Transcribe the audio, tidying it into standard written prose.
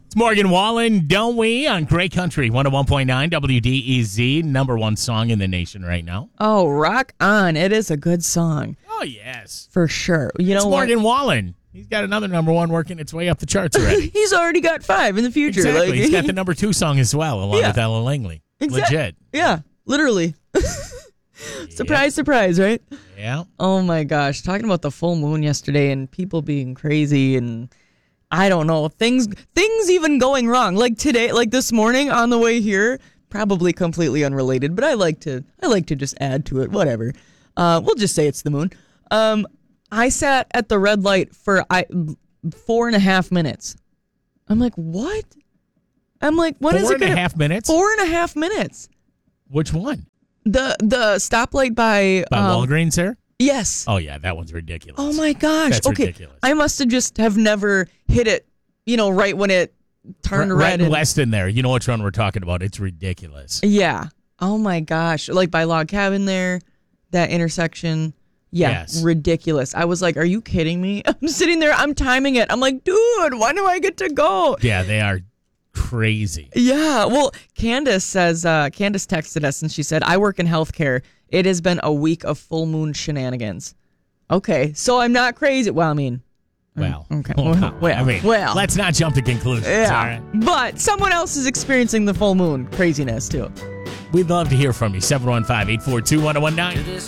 It's Morgan Wallen, Don't We, on Great Country 101.9 WDEZ, number one song in the nation right now. Oh, rock on. It is a good song. Oh, yes. For sure. You know it's Morgan Wallen. He's got another number one working its way up the charts already. He's already got 5 in the future. Exactly. He's got the number 2 song as well, along with Ella Langley. Legit. Yeah, literally. Surprise, surprise, right? Yeah. Oh, my gosh. Talking about the full moon yesterday and people being crazy and I don't know, things even going wrong. Like today, like this morning on the way here, probably completely unrelated, but I like to just add to it, whatever. We'll just say it's the moon. I sat at the red light for 4.5 minutes. I'm like, what? I'm like, what is it? 4.5 minutes? 4.5 minutes. Which one? The stoplight by Walgreens there? Yes. Oh, yeah, that one's ridiculous. Oh, my gosh. That's okay. ridiculous. I must have never hit it, right when it turned red. Right in Weston there. You know which one we're talking about. It's ridiculous. Yeah. Oh, my gosh. Like by Log Cabin there, that intersection. Yeah, yes. Ridiculous. I was like, are you kidding me? I'm sitting there. I'm timing it. I'm like, dude, when do I get to go? Yeah, they are crazy. Yeah. Well, Candace texted us and she said, I work in healthcare. It has been a week of full moon shenanigans. Okay, so I'm not crazy. Well, I mean. Well, okay. Well, let's not jump to conclusions. Yeah. All right? But someone else is experiencing the full moon craziness, too. We'd love to hear from you. 715-842-1019.